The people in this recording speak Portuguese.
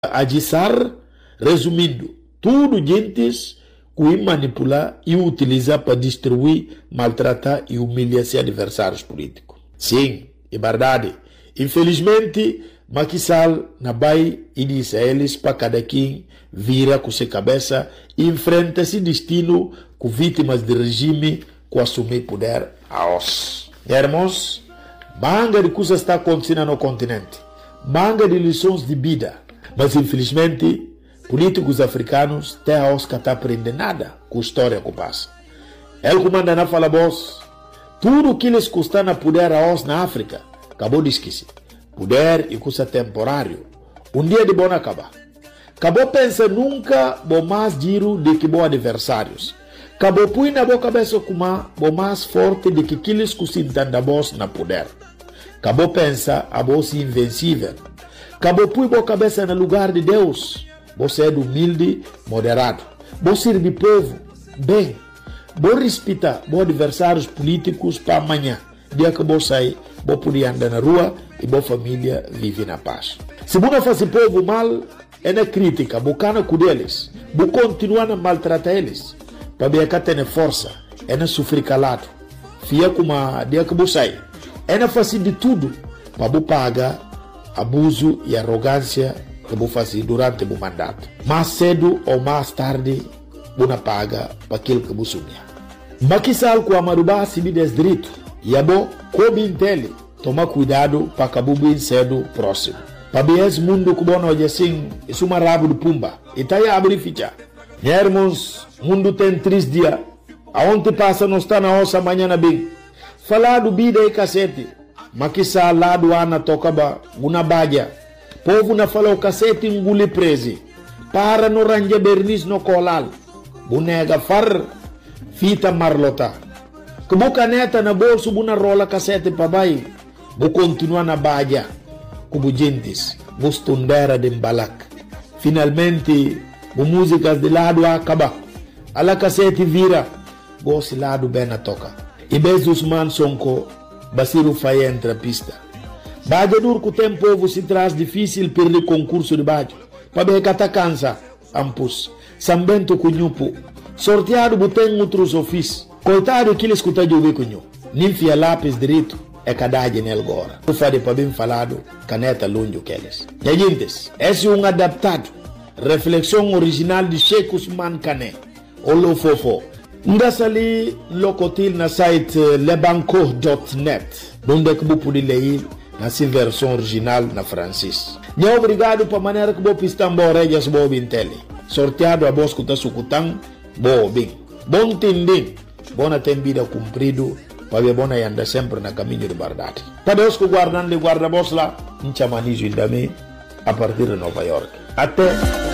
Agissar, resumindo, tudo gentes que manipular e utilizar para destruir, maltratar e humilhar seus adversários políticos. Sim, é verdade. Infelizmente, Macky Sall na vai e diz a eles para cada quem vira com sua cabeça e enfrenta esse destino com vítimas de regime que assumir poder a os. Irmãos, manga de coisas está acontecendo no continente, manga de lições de vida, mas infelizmente políticos africanos até a os que não aprendem nada com a história que passa. Ele comanda na fala boss, tudo que eles custam na poder a os na África, acabou de esquecer. Poder e custa temporário. Dia de bom acabar. Acabou pensa nunca bom mais giro de que bom adversários. Acabou põe na boa cabeça como bom mais forte de que aqueles que se entendem boss na poder. Acabou pensa a boss invencível. Acabou põe boa cabeça no lugar de Deus. Você é humilde, moderado. Você serve povo bem. Você respeita bons adversários políticos para amanhã. Dia que você sai, você poder andar na rua e boa família vive na paz. Se você não faz povo mal, é na crítica, você com eles, você continua a maltratar eles, para ver que tem força, é na sofrer calado, fia como a dia que você sai, é na fazer de tudo, para você pagar abuso e arrogância que você faz durante o mandato. Mais cedo ou mais tarde, você paga para aquilo que você sonha. Macky Sall com a Marubá se me des direito, e a bom, como entende, toma cuidado para acabar bem cedo próximo. Para ver esse mundo que bom hoje assim, isso é uma rabo de pumba. E tá aí a abrir ficha. Irmãos, mundo tem 3 dias. Aonde passa não está na ossa amanhã bem. Falar do vida e cacete. Macky Sall lá do ana toca uma badia. Povo na fala o cacete engole preso. Para no range bernis no colal. Bonega far, fita marlota. Que boca neta na bolso, buna rola cacete para baixo. Vou continuar na badia, como gentes, vou stundera de balak. Finalmente, vou músicas de lado acaba. Ala cacete vira, vou se lado bem na toca. E beijo Usman Sonko, Basiru Faye entra pista. Badia dur que tem povo se traz difícil perder concurso de badia. Para ver que tá cansa, ampus. Sambento cunhupo. Sorteado botem outros ofícios. Coitado que ele escuta de ouvir cunho. Ninfia lápis direito. É cadagem nele agora. O fade para bem falado, caneta longe que eles. E gente, esse é adaptado. Reflexão original de Sheikh Usman Kane. Olo fofo. Ndasa ali locotil na site lebanco.net. Onde que você pode ler nessa versão original na francês. E obrigado para a maneira que você pista embora e as boas intele. Sorteado a voz que está sucutando, boa bem. Bom tendem, boa tem vida cumprido. Para ver bona anda sempre na caminho de verdade. Para Deus que guardando de guarda-bos lá, em chamanizo a partir de Nova York. Até